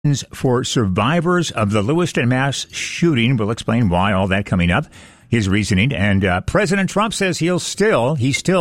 for survivors of the Lewiston mass shooting. We'll explain why, all that coming up. His reasoning. And President Trump says he still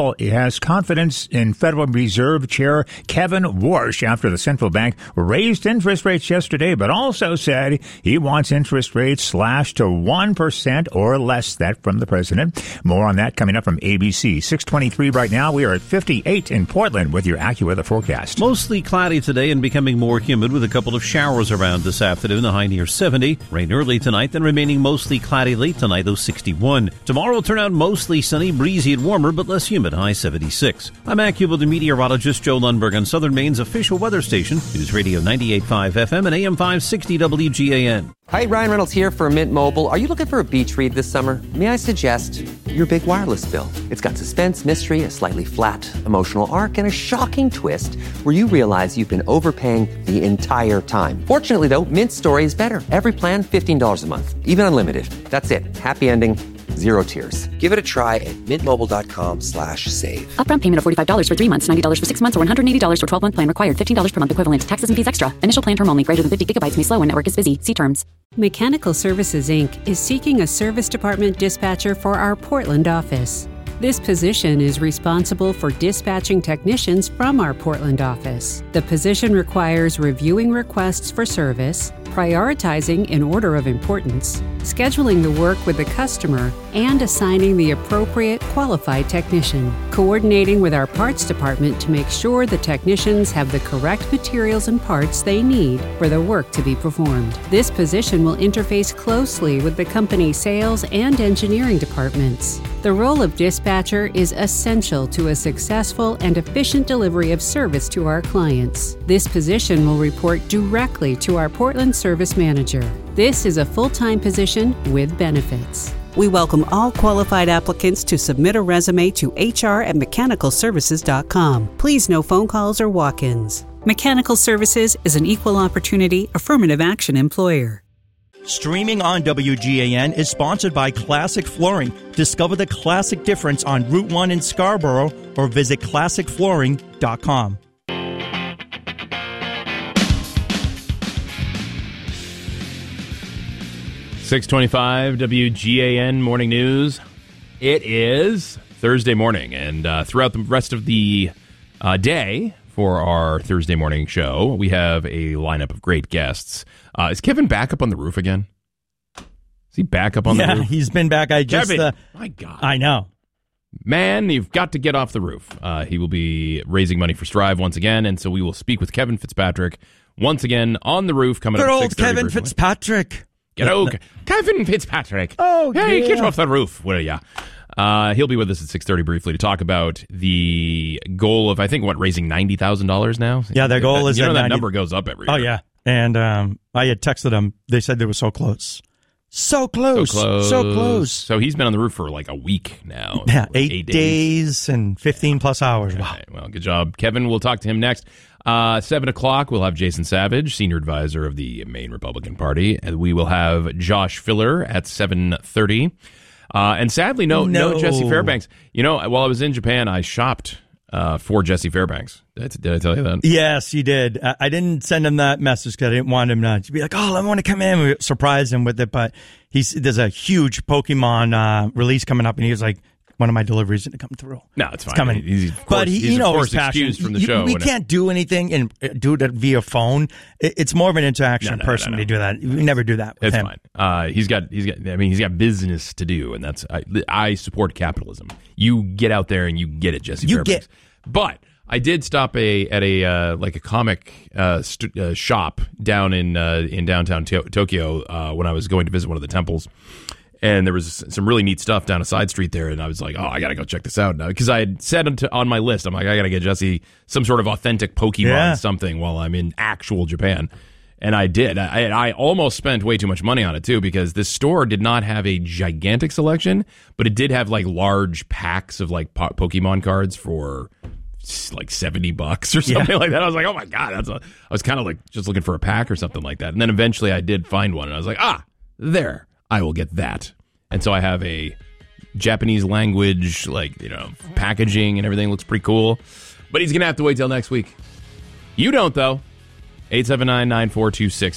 has confidence in Federal Reserve Chair Kevin Warsh after the central bank raised interest rates yesterday, but also said he wants interest rates slashed to 1% or less. That from the president. More on that coming up from ABC. 623 right now. We are at 58 in Portland with your AccuWeather forecast. Mostly cloudy today and becoming more humid with a couple of showers around this afternoon. The high near 70. Rain early tonight, then remaining mostly cloudy late tonight, though 61. Tomorrow will turn out mostly sunny, breezy and warmer, but less humid, high 76. I'm AccuWeather meteorologist Joe Lundberg on Southern Maine's official weather station, News Radio 98.5 FM and AM 560 WGAN. Hi, Ryan Reynolds here for Mint Mobile. Are you looking for a beach read this summer? May I suggest your big wireless bill? It's got suspense, mystery, a slightly flat, emotional arc, and a shocking twist where you realize you've been overpaying the entire time. Fortunately, though, Mint's story is better. Every plan, $15 a month. Even unlimited. That's it. Happy ending. Zero tears. Give it a try at mintmobile.com/save. Upfront payment of $45 for 3 months, $90 for 6 months, or $180 for 12-month plan required. $15 per month equivalent. Taxes and fees extra. Initial plan term only. Greater than 50 gigabytes may slow when network is busy. See terms. Mechanical Services, Inc. is seeking a service department dispatcher for our Portland office. This position is responsible for dispatching technicians from our Portland office. The position requires reviewing requests for service, prioritizing in order of importance, scheduling the work with the customer, and assigning the appropriate qualified technician, coordinating with our parts department to make sure the technicians have the correct materials and parts they need for the work to be performed. This position will interface closely with the company's sales and engineering departments. The role of dispatcher is essential to a successful and efficient delivery of service to our clients. This position will report directly to our Portland service manager. This is a full-time position with benefits. We welcome all qualified applicants to submit a resume to hr@mechanicalservices.com. Please no phone calls or walk-ins. Mechanical Services is an equal opportunity affirmative action employer. Streaming on WGAN is sponsored by Classic Flooring. Discover the classic difference on Route 1 in Scarborough or visit classicflooring.com. .625 WGAN Morning News. It is Thursday morning, and throughout the rest of the day for our Thursday morning show, we have a lineup of great guests. Is Kevin back up on the roof again? Is he back up on the roof? Yeah, he's been back. Kevin, my God. I know. Man, you've got to get off the roof. He will be raising money for Strive once again, and so we will speak with Kevin Fitzpatrick once again on the roof coming up at 6:30. Good old Kevin Fitzpatrick. Kevin Fitzpatrick. Oh, hey, yeah. Get off the roof, will ya? He'll be with us at 6:30 briefly to talk about the goal of, I think, raising $90,000 now? Yeah, their goal is that number goes up every year. Oh, yeah. And I had texted them. They said they were so close. So close. So he's been on the roof for like a week now. Yeah, 8 days and 15-plus hours. Wow. Right, well, good job, Kevin. We'll talk to him next. 7 o'clock, we'll have Jason Savage, senior advisor of the Maine Republican Party. And we will have Josh Filler at 7:30. And sadly, no Jesse Fairbanks. You know, while I was in Japan, I shopped for Jesse Fairbanks. Did I tell you that? Yes, you did. I didn't send him that message because I didn't want him to be like, oh, I want to come in. We surprise him with it. But there's a huge Pokemon release coming up, and he was like, one of my deliveries didn't come through. No, it's fine. It's coming. He's excused from the show. We can't do anything and do it via phone. It's more of an interaction person to do that. We never do that with him. It's fine. He's got business to do, and that's I support capitalism. You get out there and you get it, Jesse Fairbanks. But I did stop at a comic shop down in downtown Tokyo when I was going to visit one of the temples. And there was some really neat stuff down a side street there, and I was like, oh, I got to go check this out now. Because I had said on my list, I'm like, I got to get Jesse some sort of authentic Pokemon something while I'm in actual Japan. And I did. I almost spent way too much money on it, too, because this store did not have a gigantic selection, but it did have, like, large packs of, like, Pokemon cards for, like, $70 or something like that. I was like, oh, my God. I was kind of, like, just looking for a pack or something like that. And then eventually I did find one, and I was like, there. I will get that. And so I have a Japanese language, packaging and everything looks pretty cool. But he's going to have to wait till next week. You don't, though. 879-9426.